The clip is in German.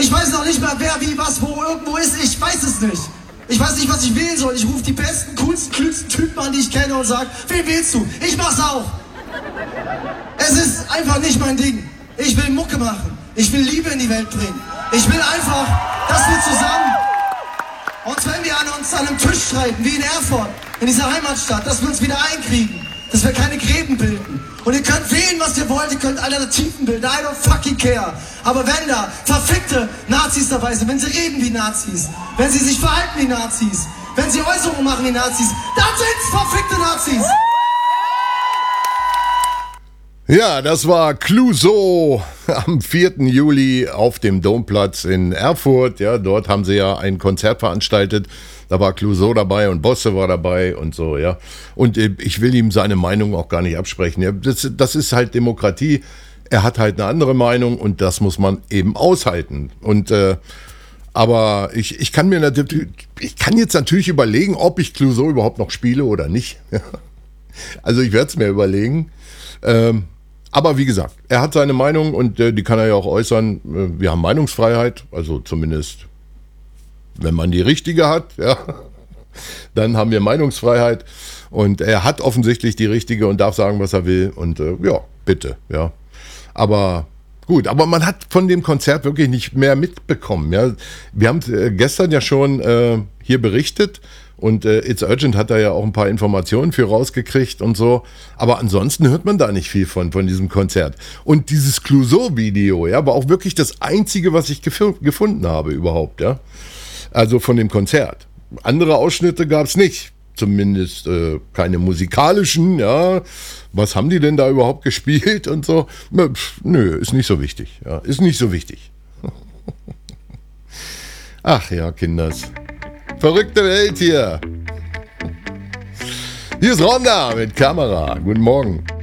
Ich weiß noch nicht mal, wer, wie, was, wo, irgendwo ist. Ich weiß es nicht. Ich weiß nicht, was ich wählen soll. Ich rufe die besten, coolsten, klügsten Typen an, die ich kenne und sage, wen wählst du? Ich mach's auch. Es ist einfach nicht mein Ding. Ich will Mucke machen. Ich will Liebe in die Welt bringen. Ich will einfach, dass wir zusammen, uns wenn wir an uns an einem Tisch streiten, wie in Erfurt, in dieser Heimatstadt, dass wir uns wieder einkriegen. Dass wir keine Gräben bilden. Und ihr könnt wählen, was ihr wollt, ihr könnt Alternativen bilden, I don't fucking care. Aber wenn da verfickte Nazis dabei sind, wenn sie reden wie Nazis, wenn sie sich verhalten wie Nazis, wenn sie Äußerungen machen wie Nazis, dann sind's verfickte Nazis! Ja, das war Clouseau am 4. Juli auf dem Domplatz in Erfurt. Ja, dort haben sie ja ein Konzert veranstaltet. Da war Clouseau dabei und Bosse war dabei und so, ja. Und ich will ihm seine Meinung auch gar nicht absprechen. Ja, das ist halt Demokratie. Er hat halt eine andere Meinung und das muss man eben aushalten. Und aber ich kann jetzt natürlich überlegen, ob ich Clouseau überhaupt noch spiele oder nicht. Also ich werde es mir überlegen. Aber wie gesagt, er hat seine Meinung und die kann er ja auch äußern. Wir haben Meinungsfreiheit, also zumindest, wenn man die richtige hat, ja, dann haben wir Meinungsfreiheit. Und er hat offensichtlich die richtige und darf sagen, was er will. Und ja, bitte, ja. Aber gut, aber man hat von dem Konzert wirklich nicht mehr mitbekommen. Ja. Wir haben gestern ja schon hier berichtet. Und It's Urgent hat da ja auch ein paar Informationen für rausgekriegt und so. Aber ansonsten hört man da nicht viel von diesem Konzert. Und dieses Clouseau-Video, ja, war auch wirklich das einzige, was ich gefunden habe überhaupt, ja. Also von dem Konzert. Andere Ausschnitte gab es nicht. Zumindest keine musikalischen, ja. Was haben die denn da überhaupt gespielt und so? Nö, ist nicht so wichtig. Ja, ist nicht so wichtig. Ach ja, Kinders. Verrückte Welt hier. Hier ist Ronda mit Kamera. Guten Morgen.